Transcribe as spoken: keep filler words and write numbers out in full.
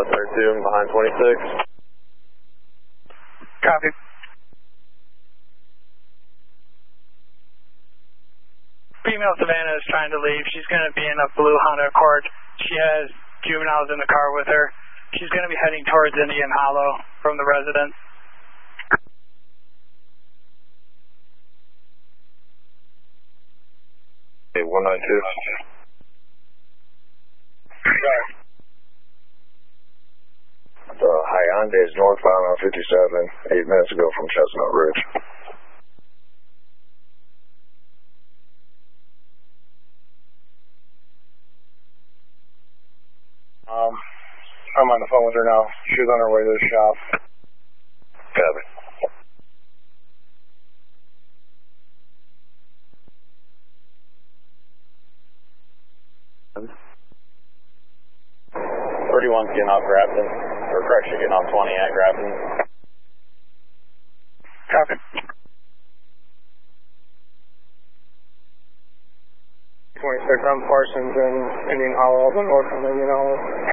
Southwest thirty-two, behind twenty-six. Copy. Female Savannah is trying to leave. She's going to be in a blue Honda Accord. She has juveniles in the car with her. She's going to be heading towards Indian Hollow from the residence. Okay, one nine two. Sorry. The Hyundai is northbound on fifty-seven, eight minutes ago from Chestnut Ridge. Um, I'm on the phone with her now. She's on her way to the shop. Copy. thirty-one's getting off Grafton, or correction, getting off twenty at Grafton. Copy. twenty-six on Parsons and Indian Hollow, up north from Indian Hollow.